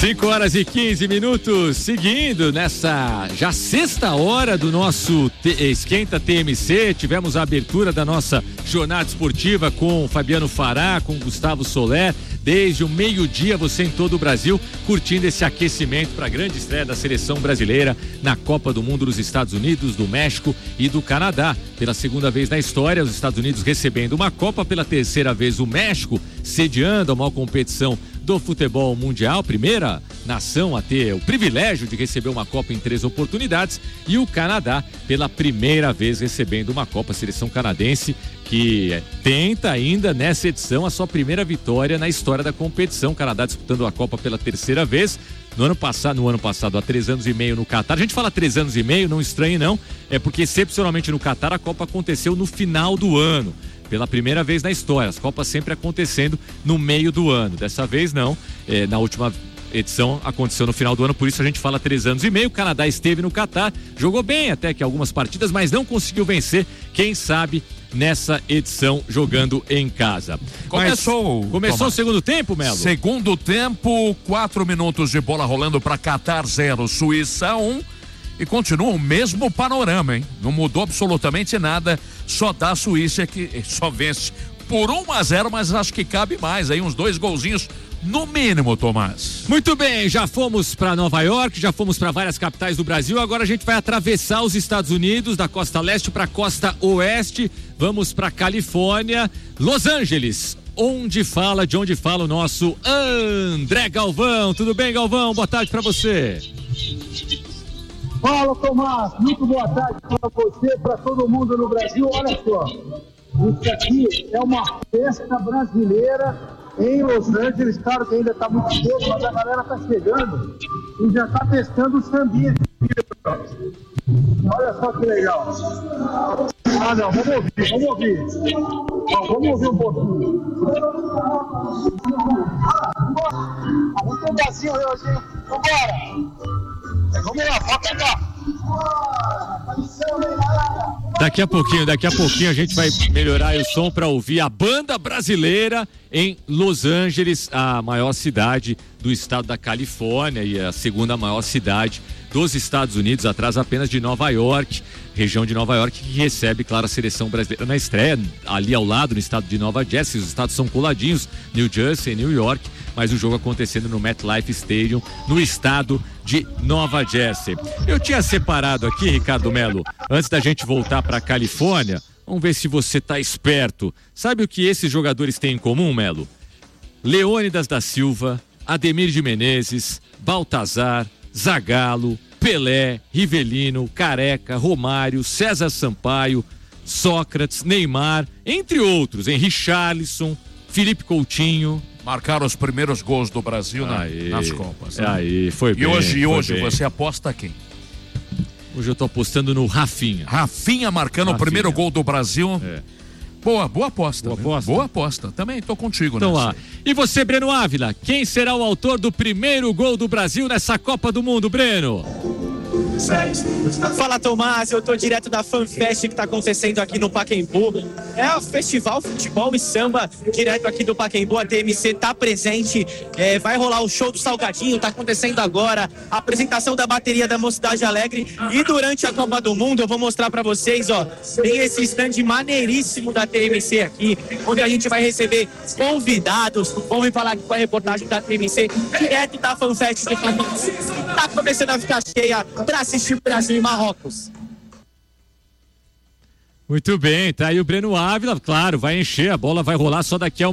5h15, seguindo nessa já sexta hora do nosso Esquenta TMC. Tivemos a abertura da nossa jornada esportiva com Fabiano Fará, com Gustavo Soler. Desde o meio-dia, você em todo o Brasil, curtindo esse aquecimento para a grande estreia da seleção brasileira na Copa do Mundo dos Estados Unidos, do México e do Canadá. Pela segunda vez na história, os Estados Unidos recebendo uma Copa, pela terceira vez o México sediando a maior competição do futebol mundial, primeira nação a ter o privilégio de receber uma Copa em 3 oportunidades, e o Canadá pela primeira vez recebendo uma Copa, a seleção canadense que tenta ainda nessa edição a sua primeira vitória na história da competição. O Canadá disputando a Copa pela terceira vez. No ano passado, há 3 anos e meio no Catar. A gente fala 3 anos e meio, não estranhe não, é porque excepcionalmente no Catar a Copa aconteceu no final do ano. Pela primeira vez na história, as Copas sempre acontecendo no meio do ano. Dessa vez não, na última edição aconteceu no final do ano, por isso a gente fala 3 anos e meio. O Canadá esteve no Catar, jogou bem até que algumas partidas, mas não conseguiu vencer, quem sabe nessa edição jogando em casa. Começou o segundo tempo, Melo? Segundo tempo, 4 minutos de bola rolando para Catar 0, Suíça 1. E continua o mesmo panorama, hein? Não mudou absolutamente nada, só dá a Suíça que só vence por 1-0, mas acho que cabe mais aí, uns 2 golzinhos no mínimo, Tomás. Muito bem, já fomos para Nova York, já fomos para várias capitais do Brasil, agora a gente vai atravessar os Estados Unidos, da costa leste para a costa oeste, vamos para Califórnia, Los Angeles, de onde fala o nosso André Galvão. Tudo bem, Galvão? Boa tarde para você. Fala, Tomás, muito boa tarde para você, para todo mundo no Brasil. Olha só, isso aqui é uma festa brasileira em Los Angeles. Claro que ainda está muito cedo, mas a galera está chegando e já está testando o sambinha. Olha só que legal. Ah, não, vamos ouvir. Vamos ouvir um pouquinho. Vamos ter um pedacinho hoje, hein? Vambora! Vamos lá, pode pegar. Daqui a pouquinho a gente vai melhorar o som para ouvir a banda brasileira em Los Angeles, a maior cidade do estado da Califórnia e a segunda maior cidade dos Estados Unidos, atrás apenas de Nova York, região de Nova York, que recebe, claro, a seleção brasileira na estreia, ali ao lado, no estado de Nova Jersey. Os estados são coladinhos, New Jersey e New York, mas o jogo acontecendo no MetLife Stadium, no estado de Nova Jersey. Eu tinha separado aqui, Ricardo Melo, antes da gente voltar para a Califórnia, vamos ver se você tá esperto. Sabe o que esses jogadores têm em comum, Melo? Leônidas da Silva, Ademir de Menezes, Baltazar, Zagallo, Pelé, Rivelino, Careca, Romário, César Sampaio, Sócrates, Neymar, entre outros, Richarlison, Felipe Coutinho. Marcaram os primeiros gols do Brasil nas Copas. Né? Aí, foi bem. E hoje você aposta quem? Hoje eu tô apostando no Rafinha. Rafinha marcando o primeiro gol do Brasil. Boa aposta. Boa aposta. Também tô contigo, então, nessa. E você, Breno Ávila, quem será o autor do primeiro gol do Brasil nessa Copa do Mundo, Breno? Fala, Tomás, eu tô direto da FanFest que tá acontecendo aqui no Pacaembu. É o Festival Futebol e Samba, direto aqui do Pacaembu. A TMC tá presente, vai rolar o show do Salgadinho, tá acontecendo agora, a apresentação da bateria da Mocidade Alegre. E durante a Copa do Mundo eu vou mostrar pra vocês, tem esse stand maneiríssimo da TMC aqui, onde a gente vai receber convidados. Vamos falar aqui com a reportagem da TMC, direto da FanFest de Pacaembu. Tá começando a ficar cheia pra assistir Brasil e Marrocos. Muito bem, tá aí o Breno Ávila, claro, vai encher, a bola vai rolar só daqui a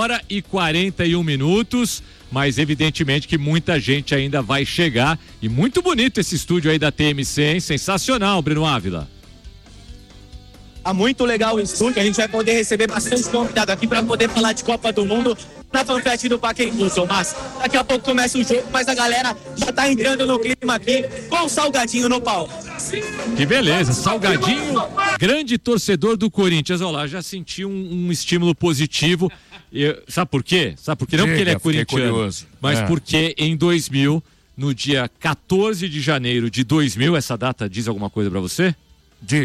1h41, mas evidentemente que muita gente ainda vai chegar, e muito bonito esse estúdio aí da TMC, hein? Sensacional, Breno Ávila. Tá muito legal o estúdio, a gente vai poder receber bastante convidado aqui para poder falar de Copa do Mundo na FanFest do Pacaembu, mas daqui a pouco começa o jogo, mas a galera já tá entrando no clima aqui com o Salgadinho no palco. Que beleza, Salgadinho, grande torcedor do Corinthians, olha lá, já senti um estímulo positivo. Sabe por quê? Não porque ele é corintiano, mas porque em 2000, no dia 14 de janeiro de 2000, essa data diz alguma coisa para você? Diz.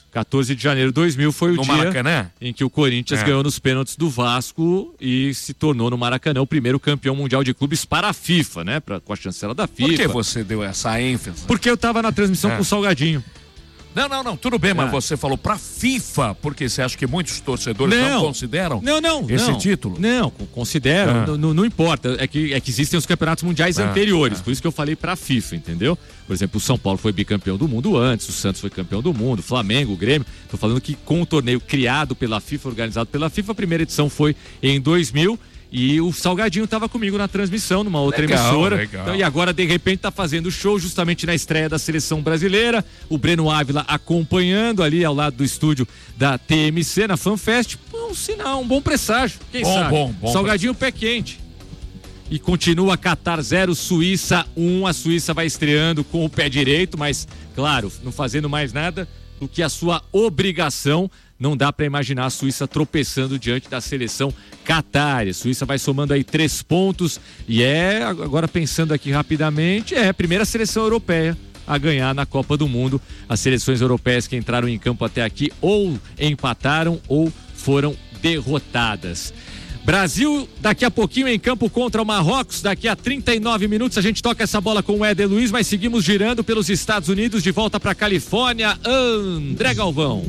14 de janeiro de 2000 foi o no dia Maracanã? Em que o Corinthians ganhou nos pênaltis do Vasco e se tornou no Maracanã o primeiro campeão mundial de clubes para a FIFA, né? Com a chancela da FIFA. Por que você deu essa ênfase? Porque eu tava na transmissão com o Salgadinho. Não, tudo bem, mas você falou pra FIFA, porque você acha que muitos torcedores não consideram esse título? Não, consideram, não importa, é que existem os campeonatos mundiais anteriores, por isso que eu falei pra FIFA, entendeu? Por exemplo, o São Paulo foi bicampeão do mundo antes, o Santos foi campeão do mundo, o Flamengo, o Grêmio, tô falando que com o torneio criado pela FIFA, organizado pela FIFA, a primeira edição foi em 2000, e o Salgadinho estava comigo na transmissão, numa outra emissora. Então, e agora, de repente, está fazendo show justamente na estreia da seleção brasileira. O Breno Ávila acompanhando ali ao lado do estúdio da TMC, na FanFest. Um sinal, um bom presságio. Quem sabe? Bom. Salgadinho pé quente. E continua Catar 0, Suíça 1. A Suíça vai estreando com o pé direito, mas, claro, não fazendo mais nada do que a sua obrigação. Não dá para imaginar a Suíça tropeçando diante da seleção Catar. A Suíça vai somando aí 3 pontos e agora pensando aqui rapidamente, a primeira seleção europeia a ganhar na Copa do Mundo. As seleções europeias que entraram em campo até aqui ou empataram ou foram derrotadas. Brasil daqui a pouquinho em campo contra o Marrocos, daqui a 39 minutos a gente toca essa bola com o Éder Luiz, mas seguimos girando pelos Estados Unidos, de volta para Califórnia, André Galvão.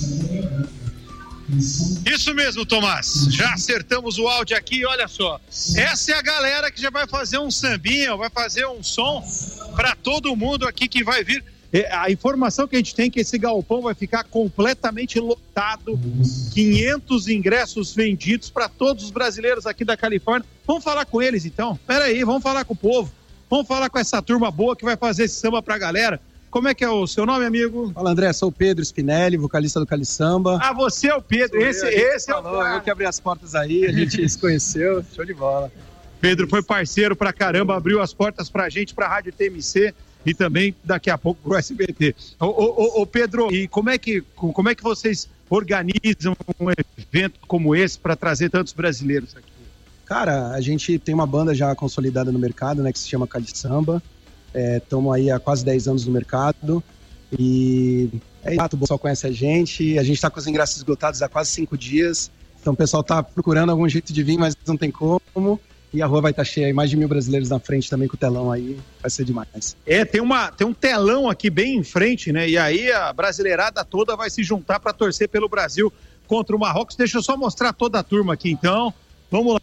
Isso mesmo, Tomás, já acertamos o áudio aqui, olha só, essa é a galera que já vai fazer um sambinha, vai fazer um som para todo mundo aqui que vai vir. A informação que a gente tem é que esse galpão vai ficar completamente lotado, 500 ingressos vendidos para todos os brasileiros aqui da Califórnia. Vamos falar com eles então, peraí, vamos falar com o povo, vamos falar com essa turma boa que vai fazer esse samba pra galera. Como é que é o seu nome, amigo? Fala, André, sou o Pedro Spinelli, vocalista do Calisamba. Ah, você é o Pedro, esse é o cara. Eu que abri as portas aí, a gente se conheceu, show de bola. Pedro foi parceiro pra caramba, abriu as portas pra gente, pra Rádio TMC e também daqui a pouco pro SBT. Ô Pedro, e como é que vocês organizam um evento como esse para trazer tantos brasileiros aqui? Cara, a gente tem uma banda já consolidada no mercado, né, que se chama Calisamba. Estamos aí há quase 10 anos no mercado e o pessoal conhece a gente está com os ingressos esgotados há quase 5 dias, então o pessoal está procurando algum jeito de vir, mas não tem como. E a rua vai estar cheia, mais de 1.000 brasileiros na frente também com o telão aí, vai ser demais. Tem um telão aqui bem em frente, né? E aí a brasileirada toda vai se juntar para torcer pelo Brasil contra o Marrocos. Deixa eu só mostrar toda a turma aqui, então. Vamos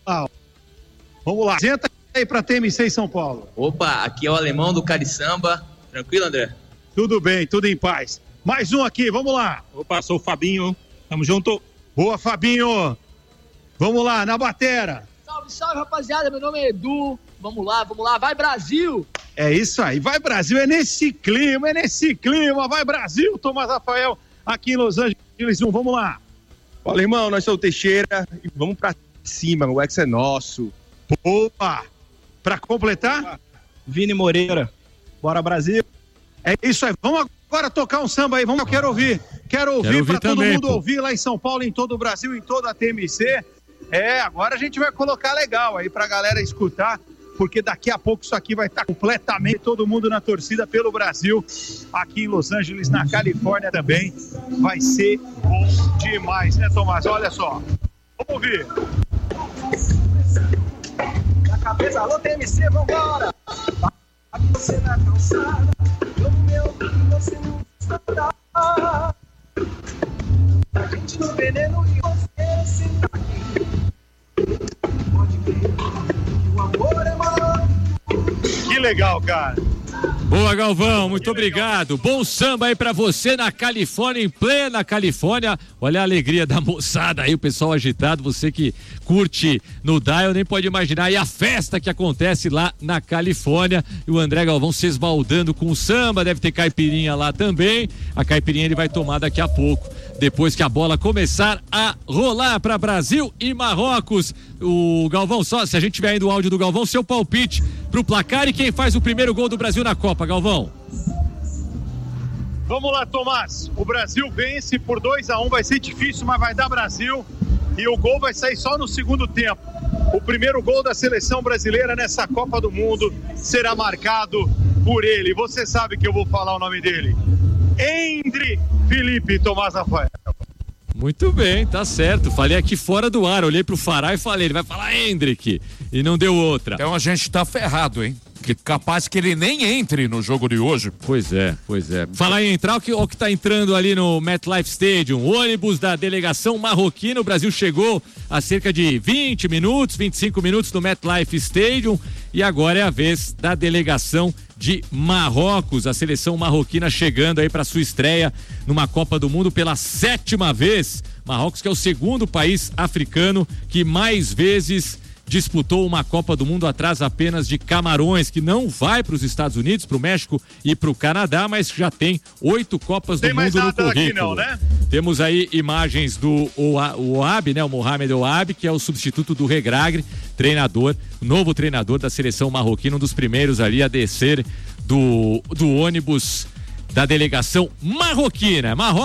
lá. Senta aí para TMC em São Paulo. Opa, aqui é o alemão do Calisamba. Tranquilo, André? Tudo bem, tudo em paz. Mais um aqui, vamos lá. Opa, sou o Fabinho, tamo junto. Boa, Fabinho. Vamos lá, na batera. Salve, rapaziada, meu nome é Edu, vamos lá, vai Brasil! É isso aí, vai Brasil, é nesse clima, vai Brasil, Tomás Rafael, aqui em Los Angeles, vamos lá. Fala, irmão, nós somos o Teixeira e vamos pra cima, o ex é nosso. Opa, pra completar? Vini Moreira, bora Brasil! É isso aí, vamos agora tocar um samba aí, eu quero ouvir pra todo mundo ouvir lá em São Paulo, em todo o Brasil, em toda a TMC. Agora a gente vai colocar legal aí pra galera escutar, porque daqui a pouco isso aqui vai estar completamente todo mundo na torcida pelo Brasil, aqui em Los Angeles, na Califórnia também. Vai ser bom demais, né, Tomás? Olha só, vamos ouvir. Na cabeça, alô, TMC, vambora! Aqui você na calçada, no meu que você não está. A gente no veneno e você senta aqui. Que legal, cara. Boa, Galvão, muito obrigado. Bom samba aí pra você na Califórnia, em plena Califórnia. Olha a alegria da moçada aí, o pessoal agitado. Você que curte no Dial nem pode imaginar. E a festa que acontece lá na Califórnia. E o André Galvão se esbaldando com o samba. Deve ter caipirinha lá também. A caipirinha ele vai tomar daqui a pouco, depois que a bola começar a rolar para Brasil e Marrocos. O Galvão, só se a gente tiver aí do áudio do Galvão, seu palpite pro placar e quem faz o primeiro gol do Brasil na Copa, Galvão. Vamos lá, Tomás. O Brasil vence por 2-1, vai ser difícil, mas vai dar Brasil. E o gol vai sair só no segundo tempo. O primeiro gol da seleção brasileira nessa Copa do Mundo será marcado por ele. Você sabe que eu vou falar o nome dele. Endre Felipe Tomás Rafael. Muito bem, tá certo. Falei aqui fora do ar, olhei pro Fará e falei, ele vai falar Hendrick. E não deu outra. Então a gente tá ferrado, hein? Que capaz que ele nem entre no jogo de hoje. Pois é. Falar em entrar, o que tá entrando ali no MetLife Stadium, o ônibus da delegação marroquina. O Brasil chegou há cerca de 25 minutos no MetLife Stadium e agora é a vez da delegação de Marrocos, a seleção marroquina chegando aí para sua estreia numa Copa do Mundo pela 7ª vez. Marrocos, que é o segundo país africano que mais vezes disputou uma Copa do Mundo, atrás apenas de Camarões, que não vai para os Estados Unidos, para o México e para o Canadá, mas já tem 8 Copas do Mundo no currículo. Aqui não, né? Temos aí imagens do Ouabi, né? O Mohamed Ouabi, que é o substituto do Regragre, novo treinador da seleção marroquina, um dos primeiros ali a descer do ônibus da delegação marroquina. Marrocos